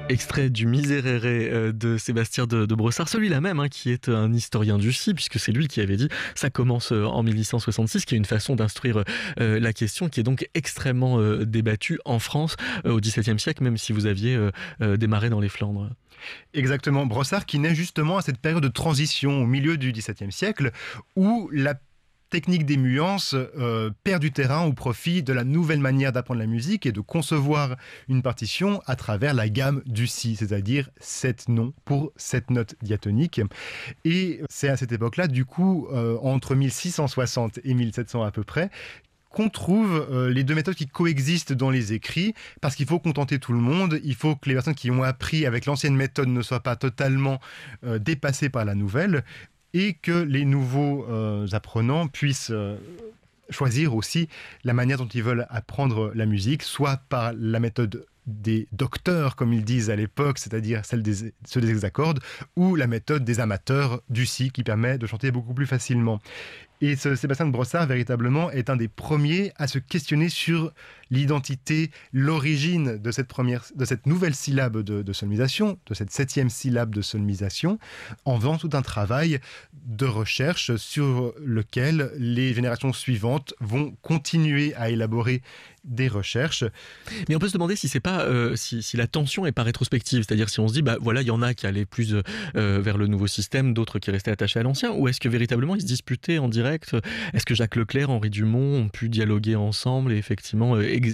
Extrait du Miserere de Sébastien de Brossard, celui-là même qui est un historien du si, puisque c'est lui qui avait dit ça commence en 1866, qui est une façon d'instruire la question qui est donc extrêmement débattue en France au XVIIe siècle, même si vous aviez démarré dans les Flandres. Exactement, Brossard qui naît justement à cette période de transition au milieu du XVIIe siècle où la technique des nuances perd du terrain au profit de la nouvelle manière d'apprendre la musique et de concevoir une partition à travers la gamme du si, c'est-à-dire 7 noms pour 7 notes diatoniques. Et c'est à cette époque-là, du coup, entre 1660 et 1700 à peu près, qu'on trouve les deux méthodes qui coexistent dans les écrits, parce qu'il faut contenter tout le monde, il faut que les personnes qui ont appris avec l'ancienne méthode ne soient pas totalement dépassées par la nouvelle, et que les nouveaux apprenants puissent choisir aussi la manière dont ils veulent apprendre la musique, soit par la méthode des docteurs, comme ils disent à l'époque, c'est-à-dire ceux des hexacordes, ou la méthode des amateurs du si, qui permet de chanter beaucoup plus facilement. Et Sébastien de Brossard, véritablement, est un des premiers à se questionner sur l'identité, l'origine de cette nouvelle syllabe de solmisation, de cette 7e syllabe de solmisation, en faisant tout un travail de recherche sur lequel les générations suivantes vont continuer à élaborer des recherches. Mais on peut se demander si c'est pas si la tension est pas rétrospective, c'est-à-dire si on se dit voilà, il y en a qui allaient plus vers le nouveau système, d'autres qui restaient attachés à l'ancien, ou est-ce que véritablement ils se disputaient en direct? Est-ce que Jacques Leclerc, Henri Dumont ont pu dialoguer ensemble et effectivement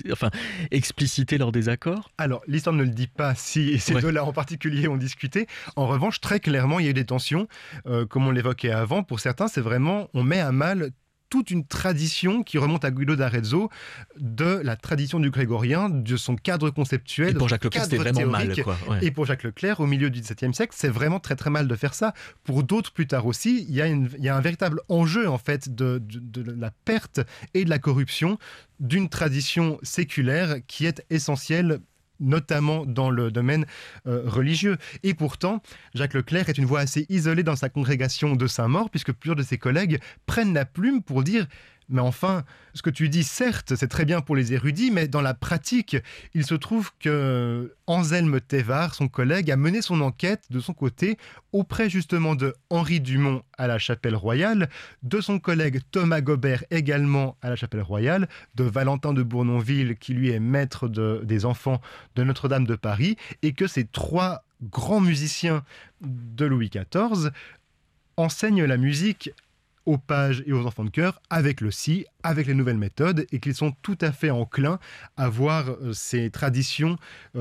expliciter leurs désaccords? Alors, l'histoire ne le dit pas si ces deux-là en particulier ont discuté. En revanche, très clairement, il y a eu des tensions, comme on l'évoquait avant. Pour certains, c'est vraiment, on met à mal toute une tradition qui remonte à Guido d'Arezzo, de la tradition du grégorien, de son cadre conceptuel. Et pour Jacques Leclerc, c'était vraiment mal, quoi. Ouais. Et pour Jacques Leclerc, au milieu du XVIIe siècle, c'est vraiment très très mal de faire ça. Pour d'autres, plus tard aussi, il y a un véritable enjeu, en fait, de la perte et de la corruption d'une tradition séculaire qui est essentielle, notamment dans le domaine religieux. Et pourtant, Jacques Leclerc est une voix assez isolée dans sa congrégation de Saint-Maur, puisque plusieurs de ses collègues prennent la plume pour dire « Mais enfin, ce que tu dis, certes, c'est très bien pour les érudits, mais dans la pratique, il se trouve que Anselme Thévard, son collègue, a mené son enquête de son côté auprès justement de Henri Dumont à la Chapelle Royale, de son collègue Thomas Gobert également à la Chapelle Royale, de Valentin de Bournonville qui lui est maître des enfants de Notre-Dame de Paris, et que ces 3 grands musiciens de Louis XIV enseignent la musique aux pages et aux enfants de chœur avec le si, avec les nouvelles méthodes, et qu'ils sont tout à fait enclins à voir ces traditions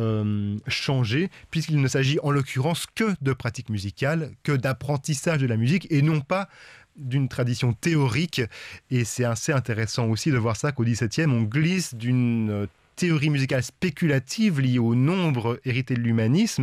changer, puisqu'il ne s'agit en l'occurrence que de pratique musicale, que d'apprentissage de la musique, et non pas d'une tradition théorique. Et c'est assez intéressant aussi de voir ça qu'au XVIIe, on glisse d'une théorie musicale spéculative liée au nombre hérité de l'humanisme